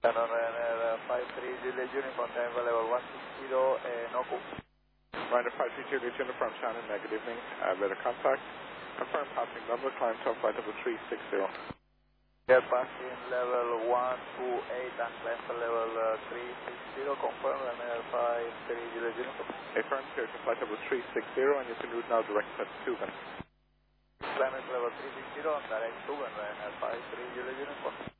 Canon Ryanair 53 Juliet Uniform, time level 160, no coup. Ryanair 53 Juliet Uniform, Shannon, good evening. Radar contact. Confirm passing number, climb to flight level 360. Yeah, passing level 128 and climb to level 360, confirm Ryanair 53 Juliet Uniform. Affirm, clear to flight level 360 and you can route now direct to Tuban. Climb level 360 and direct Tuban, Ryanair 53 Juliet Uniform.